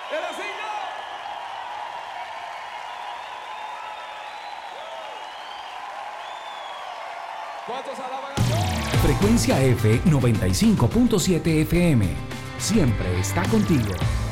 ¡El asigno! ¿Cuántos alaban a Dios? Frecuencia F 95.7 FM. Siempre está contigo.